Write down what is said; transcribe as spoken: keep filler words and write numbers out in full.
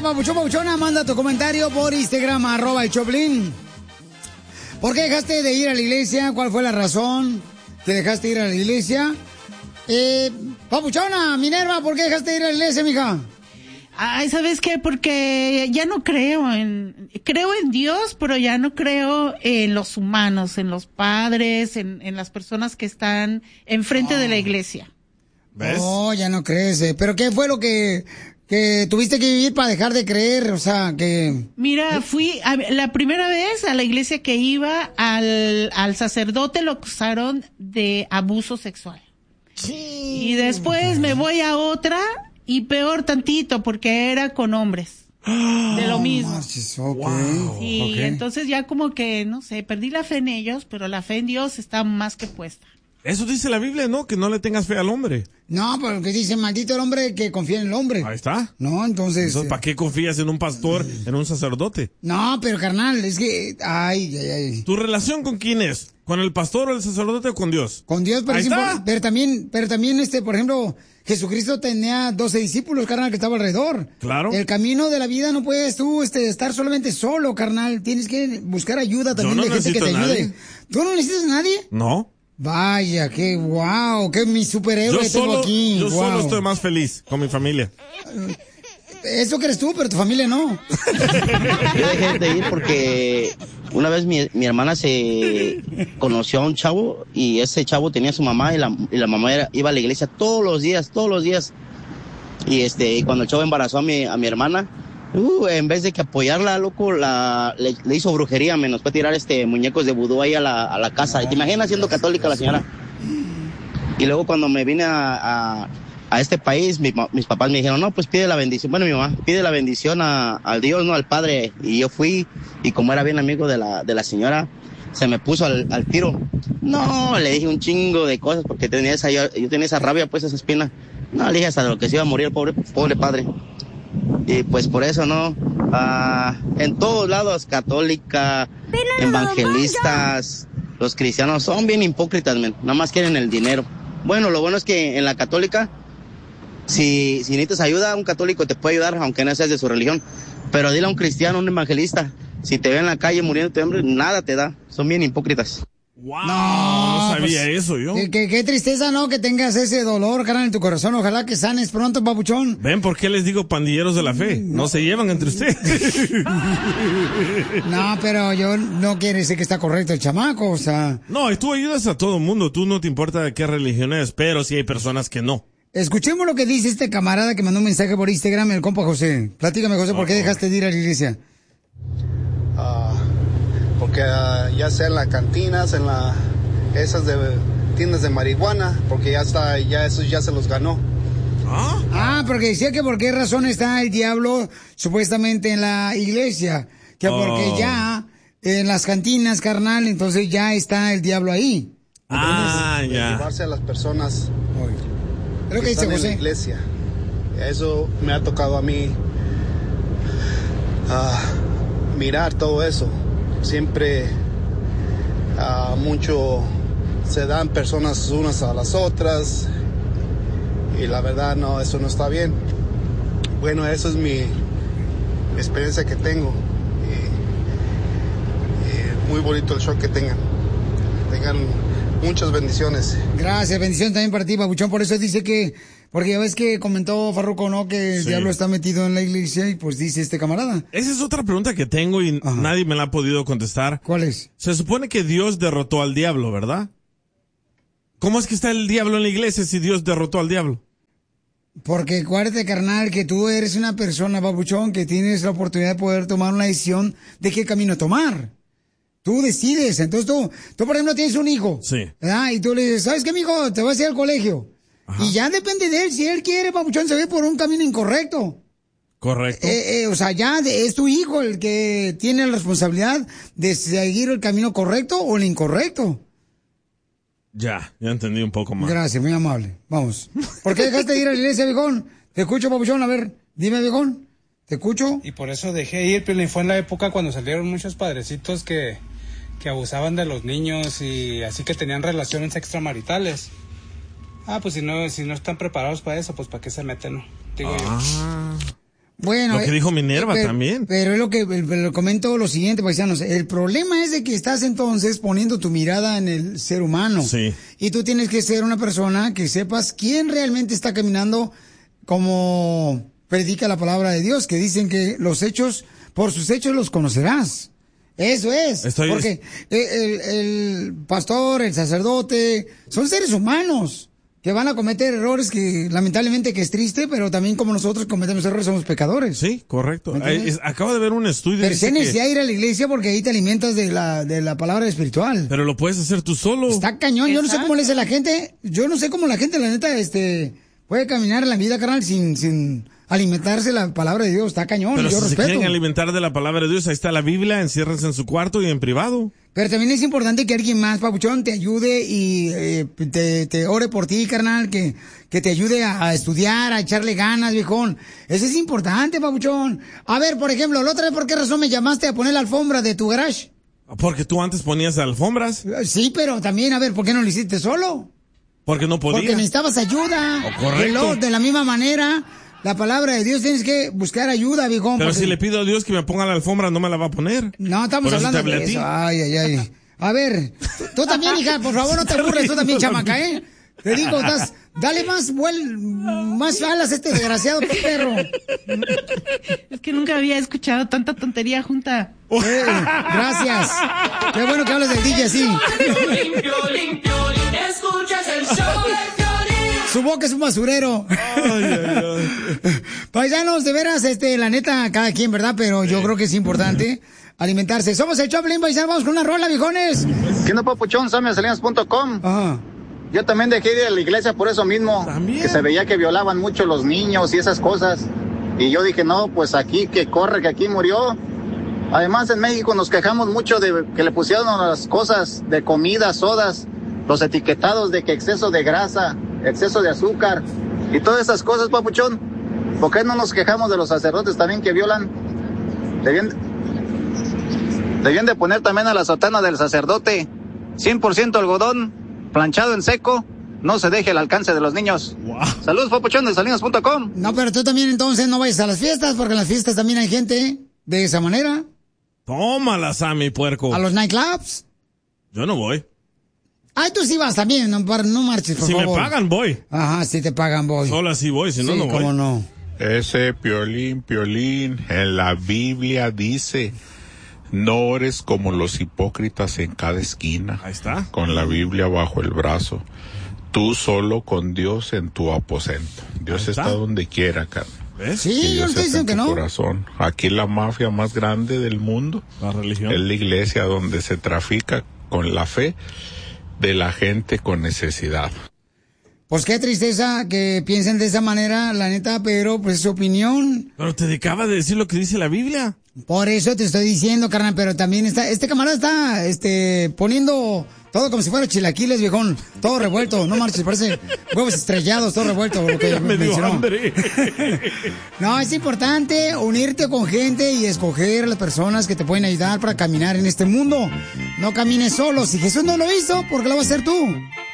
papuchón, papuchona, manda tu comentario por Instagram, arroba el Choplin. ¿Por qué dejaste de ir a la iglesia? ¿Cuál fue la razón que dejaste de ir a la iglesia? Eh, papuchona, Minerva, ¿por qué dejaste de ir a la iglesia, mija? Ay, ¿sabes qué? Porque ya no creo en... Creo en Dios, pero ya no creo en los humanos, en los padres, en, en las personas que están enfrente oh. de la iglesia. ¿Ves? Oh, ya no crees. Eh. ¿Pero qué fue lo que, que tuviste que vivir para dejar de creer? O sea, que... Mira, fui... A, la primera vez a la iglesia que iba, al, al sacerdote lo acusaron de abuso sexual. Sí. Y después me voy a otra... Y peor tantito, porque era con hombres. De lo mismo. Wow. Sí, okay. Entonces ya como que, no sé, perdí la fe en ellos, pero la fe en Dios está más que puesta. Eso dice la Biblia, ¿no? Que no le tengas fe al hombre. No, porque dice, maldito el hombre que confía en el hombre. Ahí está. No, entonces... Entonces, ¿para qué confías en un pastor, en un sacerdote? No, pero carnal, es que... Ay, ay, ay. ¿Tu relación con quién es? ¿Con el pastor o el sacerdote o con Dios? Con Dios, pero, es impor- pero también, pero también, este, por ejemplo... Jesucristo tenía doce discípulos, carnal, que estaba alrededor. Claro. El camino de la vida no puedes tú este, estar solamente solo, carnal. Tienes que buscar ayuda también no de gente que te ayude. ¿Tú no necesitas a nadie? No. Vaya, qué guau, qué mi superhéroe yo tengo solo, aquí. Yo wow. solo estoy más feliz con mi familia. Eso crees tú, pero tu familia no. Yo dejé de ir porque una vez mi, mi hermana se conoció a un chavo y ese chavo tenía a su mamá y la, y la mamá era, iba a la iglesia todos los días, todos los días. Y este, cuando el chavo embarazó a mi, a mi hermana, uh, en vez de que apoyarla, loco, la, le, le hizo brujería, me nos fue a tirar este muñecos de vudú ahí a la, a la casa. ¿Y te imaginas siendo católica la señora? Y luego cuando me vine a, a, a este país, mi, mis papás me dijeron, no, pues pide la bendición. Bueno, mi mamá, pide la bendición a, al Dios, no al Padre. Y yo fui, y como era bien amigo de la, de la señora, se me puso al, al tiro. No, le dije un chingo de cosas, porque tenía esa, yo, yo tenía esa rabia, pues, esa espina. No, le dije hasta lo que se iba a morir el pobre, pobre padre. Y pues por eso, ¿no? Ah, en todos lados, católica, evangelistas, los cristianos son bien hipócritas, men. Nada más quieren el dinero. Bueno, lo bueno es que en la católica, si, si necesitas ayuda, un católico te puede ayudar, aunque no seas de su religión. Pero dile a un cristiano, un evangelista, si te ve en la calle muriendo de hambre, nada te da. Son bien hipócritas. Wow, no, no sabía pues, eso yo. Qué, qué, qué tristeza, ¿no? Que tengas ese dolor, carnal, en tu corazón. Ojalá que sanes pronto, papuchón. ¿Ven por qué les digo pandilleros de la fe? No, no se llevan entre ustedes. No, pero yo no quiere decir que está correcto el chamaco, o sea. No, y tú ayudas a todo el mundo. Tú no te importa de qué religión es, pero sí hay personas que no. Escuchemos lo que dice este camarada que mandó un mensaje por Instagram, el compa José. Platícame, José, ¿por qué dejaste de ir a la iglesia? Ah... Uh... Porque uh, ya sea en las cantinas, en la, esas de tiendas de marihuana, porque ya está, ya eso ya se los ganó. Ah, ah porque decía que por qué razón está el diablo supuestamente en la iglesia, que oh. porque ya en las cantinas, carnal, entonces ya está el diablo ahí. Ah, entonces, ya. Llevarse a las personas Creo que, que están dice José. En la iglesia. Eso me ha tocado a mí uh, mirar todo eso. Siempre uh, mucho se dan personas unas a las otras y la verdad no, eso no está bien. Bueno, eso es mi, mi experiencia que tengo y, y muy bonito el show que tengan. Tengan muchas bendiciones. Gracias, bendición también para ti, Papuchón. Por eso dice que, porque ya ves que comentó Farruko, ¿no? Que el sí. diablo está metido en la iglesia y pues dice este camarada. Esa es otra pregunta que tengo y Ajá. nadie me la ha podido contestar. ¿Cuál es? Se supone que Dios derrotó al diablo, ¿verdad? ¿Cómo es que está el diablo en la iglesia si Dios derrotó al diablo? Porque acuérdate, carnal, que tú eres una persona, Papuchón, que tienes la oportunidad de poder tomar una decisión de qué camino tomar. Tú decides. Entonces tú, tú por ejemplo, tienes un hijo. Sí. ¿Verdad? Y tú le dices, ¿sabes qué, mijo? Te vas a ir al colegio. Ajá. Y ya depende de él. Si él quiere, Papuchón, se ve por un camino incorrecto. Correcto. Eh, eh, o sea, ya es tu hijo el que tiene la responsabilidad de seguir el camino correcto o el incorrecto. Ya, ya entendí un poco más. Gracias, muy amable. Vamos. ¿Por qué dejaste de ir a la iglesia, viejón? Te escucho, Papuchón. A ver, dime, viejón. ¿Te escucho? Y por eso dejé ir, pero fue en la época cuando salieron muchos padrecitos que... que abusaban de los niños y así que tenían relaciones extramaritales. Ah, pues si no si no están preparados para eso, pues ¿para qué se meten? No? Digo ah. yo. Bueno, lo que eh, dijo Minerva pero, también. Pero es lo que lo comento lo siguiente, paisanos. El problema es de que estás entonces poniendo tu mirada en el ser humano. Sí. Y tú tienes que ser una persona que sepas quién realmente está caminando como predica la palabra de Dios, que dicen que los hechos, por sus hechos los conocerás. Eso es. Estoy... Porque el, el pastor, el sacerdote, son seres humanos que van a cometer errores que lamentablemente que es triste, pero también como nosotros cometemos errores somos pecadores. Sí, correcto. Es, acabo de ver un estudio. Pero se necesita que... ir a la iglesia porque ahí te alimentas de la, de la palabra espiritual. Pero lo puedes hacer tú solo. Está cañón. Yo no sé cómo le dice la gente. Yo no sé cómo la gente, la neta, este, puede caminar en la vida, carnal, sin, sin alimentarse de la palabra de Dios. Está cañón. Pero yo si respeto. se quieren alimentar de la palabra de Dios, ahí está la Biblia, enciérrense en su cuarto y en privado. Pero también es importante que alguien más, papuchón, te ayude y eh, te, te ore por ti, carnal, que, que te ayude a, a estudiar, a echarle ganas, viejón. Eso es importante, papuchón. A ver, por ejemplo, la otra vez, ¿por qué razón me llamaste a poner la alfombra de tu garage? Porque tú antes ponías alfombras. Sí, pero también, a ver, ¿por qué no lo hiciste solo? Porque no podía. Porque necesitabas ayuda. Oh, correcto. Y luego, de la misma manera, la palabra de Dios tienes que buscar ayuda, viejón. Pero porque... si le pido a Dios que me ponga la alfombra, no me la va a poner. No, estamos Por hablando de eso. Ay, ay, ay. A ver, tú, tú también, hija, por favor, no te aburres, tú también, chamaca, ¿eh? Te digo, das, dale más vuel, más alas a este desgraciado perro. Es que nunca había escuchado tanta tontería junta. Eh, gracias. Qué bueno que hables del D J así. Piolín, Piolín, Piolín, escuchas el show de Piolín. Su boca es un basurero. Ay, ay, ay. Paisanos, de veras, este, la neta, cada quien, ¿verdad? Pero yo creo que es importante alimentarse. Somos el Choplin, paisanos, vamos con una rola, viejones. ¿Qué no, papuchón? Sammy Salinas punto com. Ajá. Yo también dejé de ir a la iglesia por eso mismo. ¿También? Que se veía que violaban mucho los niños y esas cosas. Y yo dije, no, pues aquí que corre, que aquí murió. Además, en México nos quejamos mucho de que le pusieron las cosas de comida, sodas, los etiquetados de que exceso de grasa, exceso de azúcar y todas esas cosas, papuchón. ¿Por qué no nos quejamos de los sacerdotes también que violan? Debían, debían de poner también a la sotana del sacerdote cien por ciento algodón, planchado en seco, no se deje al alcance de los niños. Wow. Saludos, papuchón, de Salinas punto com. No, pero tú también entonces no vayas a las fiestas, porque en las fiestas también hay gente de esa manera. Tómala, Sammy, puerco. ¿A los nightclubs? Yo no voy. Ay, tú sí vas también, no, no marches, por si favor. Si me pagan, voy. Ajá, si te pagan, voy. Solo así voy, si no, sí, no voy. cómo no. Ese Piolín, Piolín, en la Biblia dice, no ores como los hipócritas en cada esquina. Ahí está. Con la Biblia bajo el brazo. Tú solo con Dios en tu aposento. Dios está. está donde quiera, carnal. ¿Ves? Sí, yo no estoy diciendo que no. Corazón. Aquí la mafia más grande del mundo, la religión, es la iglesia donde se trafica con la fe de la gente con necesidad. Pues qué tristeza que piensen de esa manera, la neta, pero pues es su opinión. Pero te acaba de decir lo que dice la Biblia. Por eso te estoy diciendo, carnal, pero también está, este camarada está, este, poniendo todo como si fuera chilaquiles, viejón, todo revuelto, no marches, parece huevos estrellados, todo revuelto, lo que ya me mencionó. dio hambre. No, es importante unirte con gente y escoger a las personas que te pueden ayudar para caminar en este mundo. No camines solo, si Jesús no lo hizo, ¿por qué lo vas a hacer tú?